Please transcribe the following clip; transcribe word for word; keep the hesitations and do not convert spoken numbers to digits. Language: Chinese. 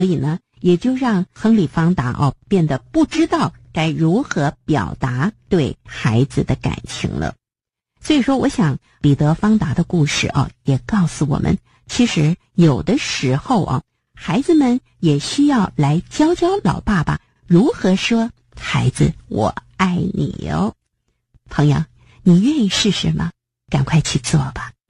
所以呢，也就让亨利·方达哦变得不知道该如何表达对孩子的感情了。所以说，我想彼得·方达的故事哦，也告诉我们，其实有的时候啊，孩子们也需要来教教老爸爸如何说孩子我爱你哦。朋友，你愿意试试吗？赶快去做吧。